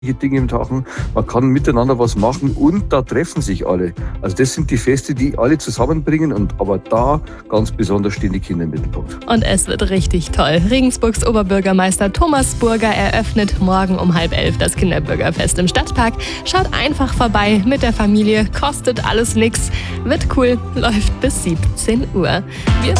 Dinge im Tag, man kann miteinander was machen und da treffen sich alle. Also das sind die Feste, die alle zusammenbringen aber da ganz besonders stehen die Kinder im Mittelpunkt. Und es wird richtig toll. Regensburgs Oberbürgermeister Thomas Burger eröffnet morgen um 10:30 das Kinderbürgerfest im Stadtpark. Schaut einfach vorbei mit der Familie, kostet alles nix, wird cool, läuft bis 17 Uhr. Wir